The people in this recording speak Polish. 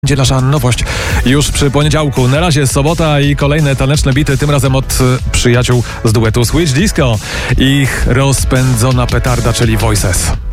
Będzie nasza nowość już przy poniedziałku. Na razie sobota i kolejne taneczne bity, tym razem od przyjaciół z duetu Switch Disco. Ich rozpędzona petarda, czyli Voices.